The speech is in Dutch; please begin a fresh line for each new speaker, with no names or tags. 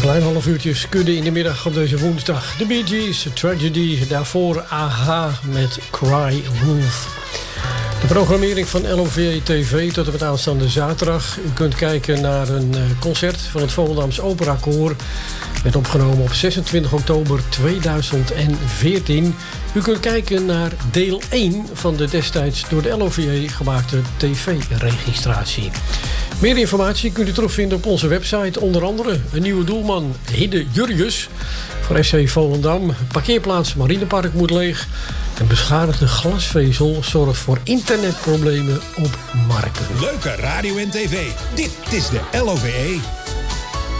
klein half uurtjes kunnen in de middag op deze woensdag. De Bee Gees, Tragedy, daarvoor AHA met Cry Wolf. De programmering van LOVE TV tot en met aanstaande zaterdag. U kunt kijken naar een concert van het Volendams Opera Koor. Werd opgenomen op 26 oktober 2014. U kunt kijken naar deel 1 van de destijds door de LOVE gemaakte tv-registratie. Meer informatie kunt u terugvinden op onze website. Onder andere een nieuwe doelman, Hidde Jurjus voor SC Volendam. Parkeerplaats Marinepark moet leeg. En beschadigde glasvezel zorgt voor internetproblemen op markten.
Leuke radio en tv. Dit is de LOVE.